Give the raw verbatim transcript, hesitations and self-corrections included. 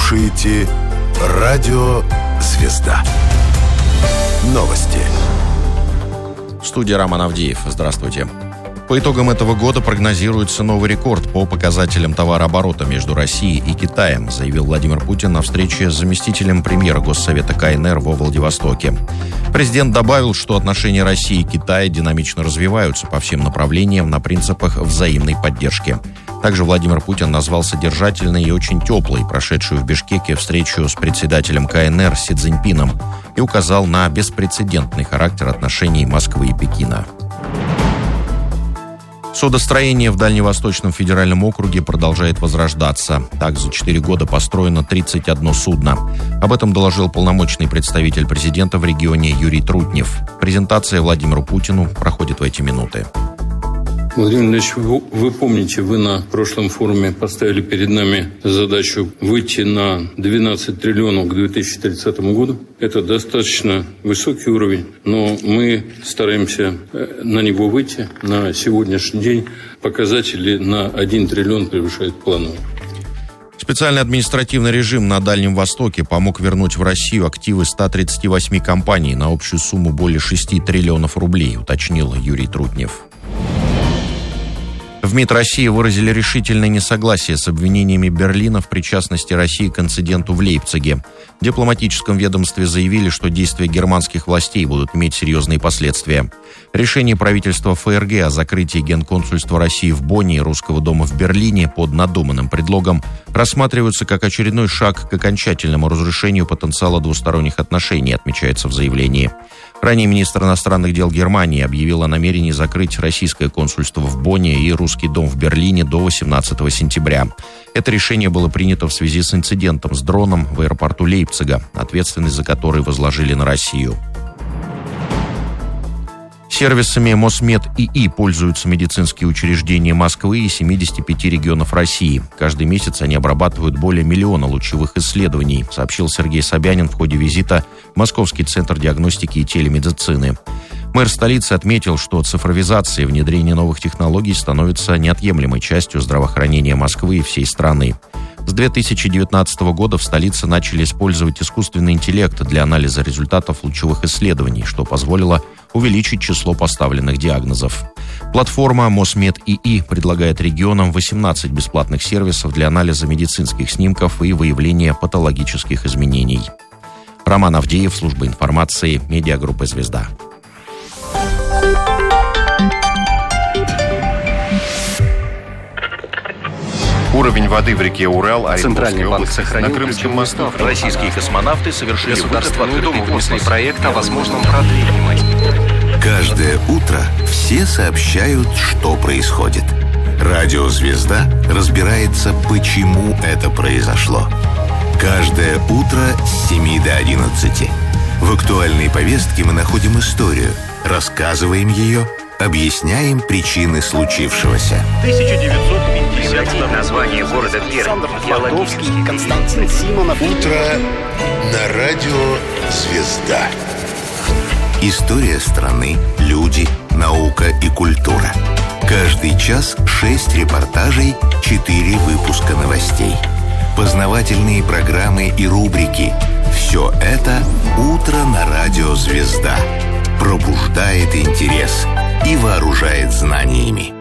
слушаете «Радио Звезда». Новости. В студии Роман Авдеев. Здравствуйте. По итогам этого года прогнозируется новый рекорд по показателям товарооборота между Россией и Китаем, заявил Владимир Путин на встрече с заместителем премьера Госсовета КНР во Владивостоке. Президент добавил, что отношения России и Китая динамично развиваются по всем направлениям на принципах взаимной поддержки. Также Владимир Путин назвал содержательной и очень теплой прошедшую в Бишкеке встречу с председателем КНР Си Цзиньпином и указал на беспрецедентный характер отношений Москвы и Пекина. Судостроение в Дальневосточном федеральном округе продолжает возрождаться. Так, за четыре года построено тридцать одно судно. Об этом доложил полномочный представитель президента в регионе Юрий Трутнев. Презентация Владимиру Путину проходит в эти минуты. Владимир Ильич, вы, вы помните, вы на прошлом форуме поставили перед нами задачу выйти на двенадцать триллионов к две тысячи тридцатому году. Это достаточно высокий уровень, но мы стараемся на него выйти. На сегодняшний день показатели на один триллион превышают плановые. Специальный административный режим на Дальнем Востоке помог вернуть в Россию активы ста тридцати восьми компаний на общую сумму более шести триллионов рублей, уточнил Юрий Трутнев. В МИД России выразили решительное несогласие с обвинениями Берлина в причастности России к инциденту в Лейпциге. В дипломатическом ведомстве заявили, что действия германских властей будут иметь серьезные последствия. Решение правительства ФРГ о закрытии генконсульства России в Бонне и Русского дома в Берлине под надуманным предлогом рассматриваются как очередной шаг к окончательному разрушению потенциала двусторонних отношений, отмечается в заявлении. Ранее министр иностранных дел Германии объявил о намерении закрыть российское консульство в Бонне и Русский дом в Берлине до восемнадцатого сентября. Это решение было принято в связи с инцидентом с дроном в аэропорту Лейпцига, ответственность за который возложили на Россию. Сервисами Мосмед ИИ пользуются медицинские учреждения Москвы и семидесяти пяти регионов России. Каждый месяц они обрабатывают более миллиона лучевых исследований, сообщил Сергей Собянин в ходе визита в Московский центр диагностики и телемедицины. Мэр столицы отметил, что цифровизация и внедрение новых технологий становится неотъемлемой частью здравоохранения Москвы и всей страны. С две тысячи девятнадцатого года в столице начали использовать искусственный интеллект для анализа результатов лучевых исследований, что позволило увеличить число поставленных диагнозов. Платформа Мосмед ИИ предлагает регионам восемнадцать бесплатных сервисов для анализа медицинских снимков и выявления патологических изменений. Роман Авдеев, служба информации, медиагруппа «Звезда». Уровень воды в реке Урал, Центральный банк сохранил на Крымском мосту. Российские космонавты совершили государство придумывали проект о возможном продлении. Каждое утро все сообщают, что происходит. Радио «Звезда» разбирается, почему это произошло. Каждое утро с семи до одиннадцати. В актуальной повестке мы находим историю, рассказываем ее, объясняем причины случившегося. тысяча девятьсот пятьдесят название города Пермь. Ладовский, Константин Симонов. Утро на радио «Звезда». История страны, люди, наука и культура. Каждый час шесть репортажей, четыре выпуска новостей. Познавательные программы и рубрики. Все это «Утро на радио «Звезда». Пробуждает интерес и вооружает знаниями.